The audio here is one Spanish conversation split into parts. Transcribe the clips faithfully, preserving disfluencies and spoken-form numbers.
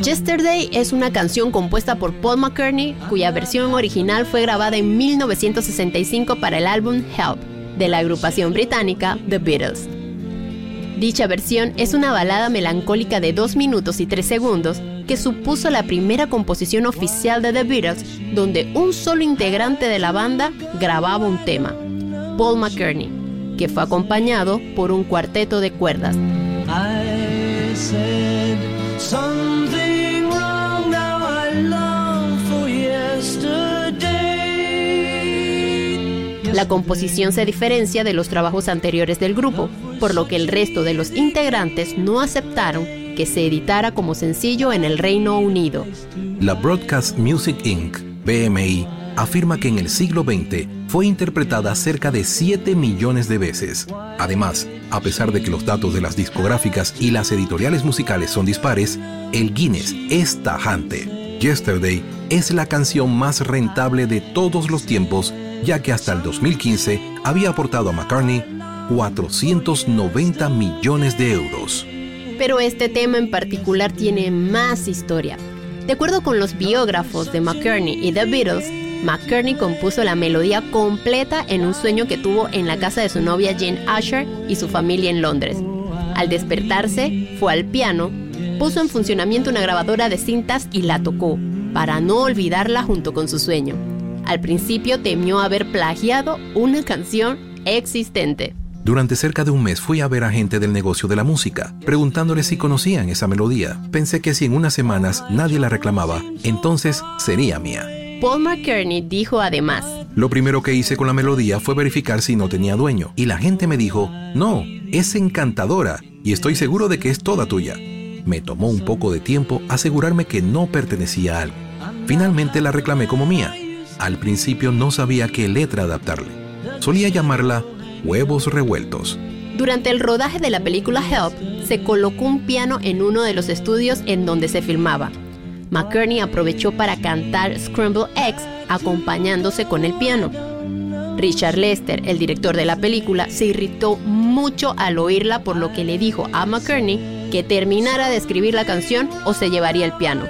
Yesterday es una canción compuesta por Paul McCartney, cuya versión original fue grabada en mil novecientos sesenta y cinco para el álbum Help, de la agrupación británica The Beatles. Dicha versión es una balada melancólica de dos minutos y tres segundos que supuso la primera composición oficial de The Beatles donde un solo integrante de la banda grababa un tema, Paul McCartney, que fue acompañado por un cuarteto de cuerdas. I said something wrong, now I long for yesterday. La composición se diferencia de los trabajos anteriores del grupo, por lo que el resto de los integrantes no aceptaron que se editara como sencillo en el Reino Unido. La Broadcast Music incorporated, B M I, afirma que en el siglo veinte fue interpretada cerca de siete millones de veces. Además, a pesar de que los datos de las discográficas y las editoriales musicales son dispares, el Guinness es tajante. Yesterday es la canción más rentable de todos los tiempos, ya que hasta el dos mil quince había aportado a McCartney cuatrocientos noventa millones de euros. Pero este tema en particular tiene más historia. De acuerdo con los biógrafos de McCartney y The Beatles, McCartney compuso la melodía completa en un sueño que tuvo en la casa de su novia Jane Asher y su familia en Londres. Al despertarse, fue al piano, puso en funcionamiento una grabadora de cintas y la tocó, para no olvidarla junto con su sueño. Al principio temió haber plagiado una canción existente. Durante cerca de un mes fui a ver a gente del negocio de la música, preguntándoles si conocían esa melodía. Pensé que si en unas semanas nadie la reclamaba, entonces sería mía. Paul McCartney dijo además: lo primero que hice con la melodía fue verificar si no tenía dueño, y la gente me dijo, no, es encantadora, y estoy seguro de que es toda tuya. Me tomó un poco de tiempo asegurarme que no pertenecía a alguien. Finalmente la reclamé como mía. Al principio no sabía qué letra adaptarle. Solía llamarla Huevos Revueltos. Durante el rodaje de la película Help, se colocó un piano en uno de los estudios en donde se filmaba. McCartney aprovechó para cantar Scrambled Eggs acompañándose con el piano. Richard Lester, el director de la película, se irritó mucho al oírla, por lo que le dijo a McCartney que terminara de escribir la canción o se llevaría el piano.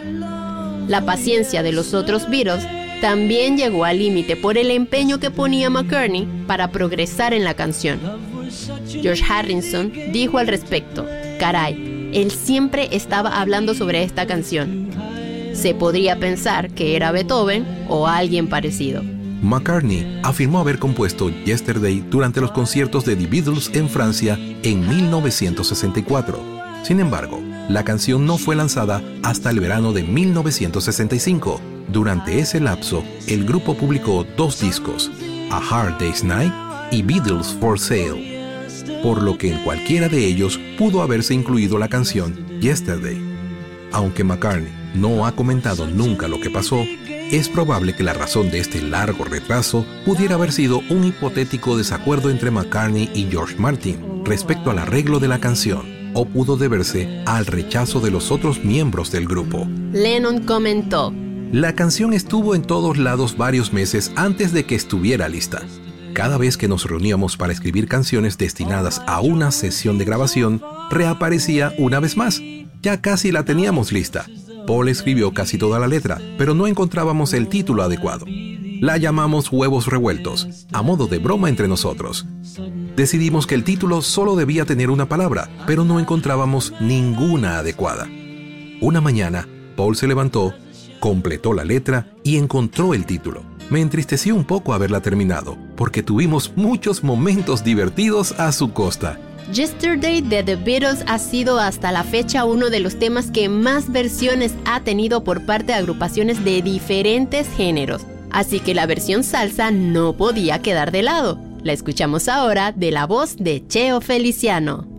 La paciencia de los otros Beatles también llegó al límite por el empeño que ponía McCartney para progresar en la canción. George Harrison dijo al respecto: caray, él siempre estaba hablando sobre esta canción. Se podría pensar que era Beethoven o alguien parecido. McCartney afirmó haber compuesto Yesterday durante los conciertos de The Beatles en Francia en mil novecientos sesenta y cuatro. Sin embargo, la canción no fue lanzada hasta el verano de mil novecientos sesenta y cinco. Durante ese lapso, el grupo publicó dos discos, A Hard Day's Night y Beatles for Sale, por lo que en cualquiera de ellos pudo haberse incluido la canción Yesterday. Aunque McCartney no ha comentado nunca lo que pasó, es probable que la razón de este largo retraso pudiera haber sido un hipotético desacuerdo entre McCartney y George Martin respecto al arreglo de la canción, o pudo deberse al rechazo de los otros miembros del grupo. Lennon comentó: la canción estuvo en todos lados varios meses antes de que estuviera lista. Cada vez que nos reuníamos para escribir canciones destinadas a una sesión de grabación, reaparecía una vez más. Ya casi la teníamos lista. Paul escribió casi toda la letra, pero no encontrábamos el título adecuado. La llamamos Huevos Revueltos, a modo de broma entre nosotros. Decidimos que el título solo debía tener una palabra, pero no encontrábamos ninguna adecuada. Una mañana, Paul se levantó, completó la letra y encontró el título. Me entristeció un poco haberla terminado, porque tuvimos muchos momentos divertidos a su costa. Yesterday de The Beatles ha sido hasta la fecha uno de los temas que más versiones ha tenido por parte de agrupaciones de diferentes géneros. Así que la versión salsa no podía quedar de lado. La escuchamos ahora de la voz de Cheo Feliciano.